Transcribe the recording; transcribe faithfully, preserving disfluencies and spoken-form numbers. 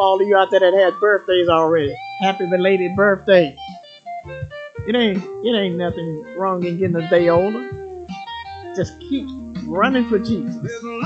all of you out there that had birthdays already. Happy belated birthday. It ain't it ain't nothing wrong in getting a day older. Just keep running for Jesus.